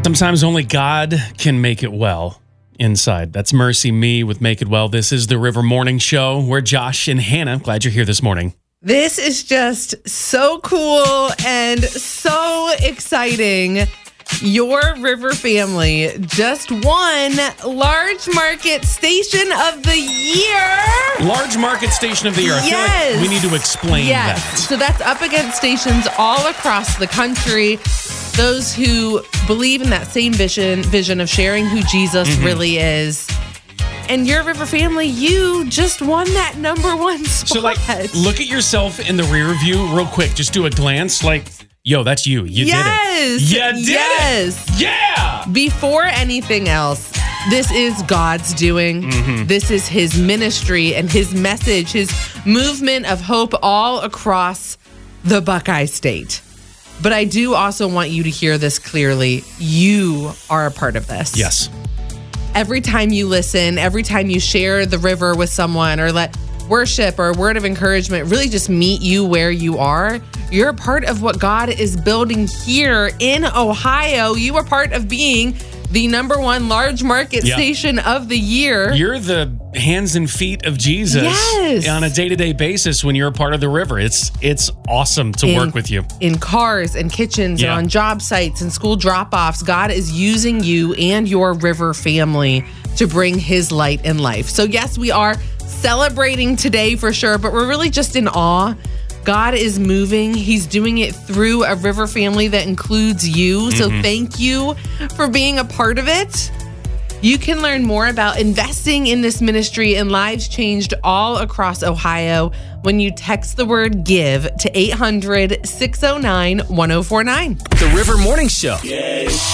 Sometimes only God can make it well inside. That's Mercy Me with Make It Well. This is the River Morning Show. We're Josh and Hannah. Glad you're here this morning. This is just so cool and so exciting. Your River family just won Large Market Station of the Year. Large Market Station of the Year. I feel like we need to explain that. So that's up against stations all across the country. Those who believe in that same vision of sharing who Jesus really is. And your River family, you just won that number one spot. So, look at yourself in the rear view real quick. Just do a glance yo, that's you. You did it. You did it. Yeah. Before anything else, this is God's doing. This is his ministry and his message, his movement of hope all across the Buckeye State. But I do also want you to hear this clearly. You are a part of this. Yes. Every time you listen, every time you share the river with someone or let worship or a word of encouragement really just meet you where you are, you're a part of what God is building here in Ohio. You are part of being the number one Large Market Station of the Year. You're the hands and feet of Jesus on a day-to-day basis when you're a part of the river. It's awesome to work with you. In cars and kitchens and on job sites and school drop-offs, God is using you and your river family to bring his light and life. So yes, we are celebrating today for sure, but we're really just in awe. God is moving. He's doing it through a river family that includes you. So thank you for being a part of it. You can learn more about investing in this ministry and lives changed all across Ohio when you text the word GIVE to 800-609-1049. The River Morning Show.